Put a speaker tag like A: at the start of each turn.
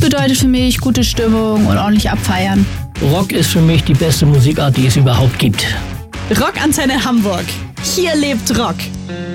A: bedeutet für mich gute Stimmung und ordentlich abfeiern.
B: Rock ist für mich die beste Musikart, die es überhaupt gibt.
C: Rockantenne Hamburg. Hier lebt Rock.